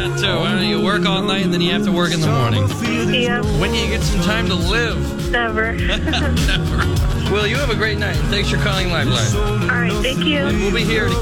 So you work all night and then you have to work in the morning. Yeah, When do you get some time to live? never. Never. Well, you have a great night. Thanks for calling Lifeline. All right, thank you. We'll be here to